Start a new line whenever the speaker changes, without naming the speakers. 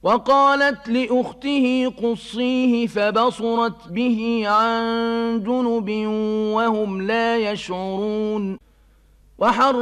وقالت لأخته قصيه فبصرت به عن جنب وهم لا يشعرون